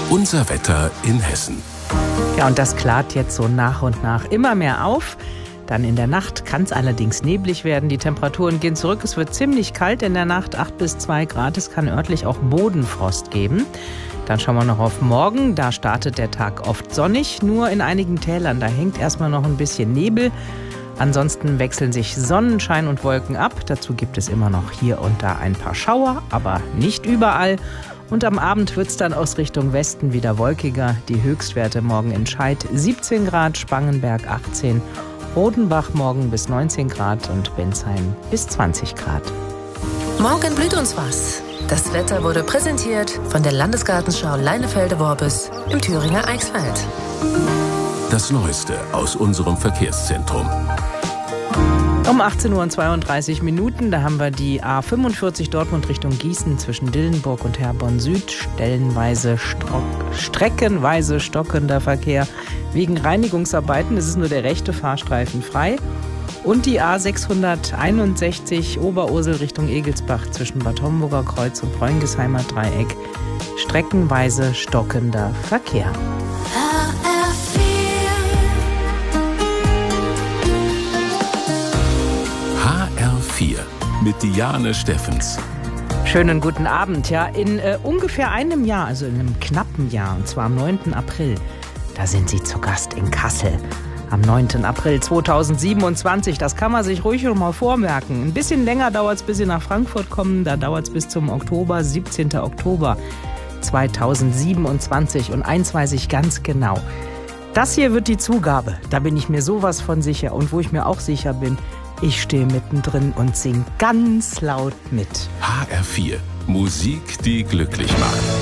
Unser Wetter in Hessen. Ja, und das klart jetzt so nach und nach immer mehr auf. Dann in der Nacht kann es allerdings neblig werden. Die Temperaturen gehen zurück. Es wird ziemlich kalt in der Nacht, 8 bis 2 Grad. Es kann örtlich auch Bodenfrost geben. Dann schauen wir noch auf morgen. Da startet der Tag oft sonnig. Nur in einigen Tälern, da hängt erstmal noch ein bisschen Nebel. Ansonsten wechseln sich Sonnenschein und Wolken ab. Dazu gibt es immer noch hier und da ein paar Schauer, aber nicht überall. Und am Abend wird es dann aus Richtung Westen wieder wolkiger. Die Höchstwerte morgen in Scheid 17 Grad, Spangenberg 18, Rodenbach morgen bis 19 Grad und Bensheim bis 20 Grad. Morgen blüht uns was. Das Wetter wurde präsentiert von der Landesgartenschau Leinefelde-Worbis im Thüringer Eichsfeld. Das Neueste aus unserem Verkehrszentrum. Um 18:32 Uhr, da haben wir die A45 Dortmund Richtung Gießen zwischen Dillenburg und Herborn Süd. Streckenweise stockender Verkehr wegen Reinigungsarbeiten. Es ist nur der rechte Fahrstreifen frei. Und die A661 Oberursel Richtung Egelsbach zwischen Bad Homburger Kreuz und Bräungheimer Dreieck. Streckenweise stockender Verkehr. HR4 mit Diane Steffens. Schönen guten Abend. Ja, in ungefähr einem Jahr, also in einem knappen Jahr, und zwar am 9. April, da sind Sie zu Gast in Kassel. Am 9. April 2027, das kann man sich ruhig noch mal vormerken. Ein bisschen länger dauert es, bis Sie nach Frankfurt kommen. Da dauert es bis zum Oktober, 17. Oktober 2027. Und eins weiß ich ganz genau. Das hier wird die Zugabe. Da bin ich mir sowas von sicher. Und wo ich mir auch sicher bin, ich stehe mittendrin und sing ganz laut mit. HR4, Musik, die glücklich macht.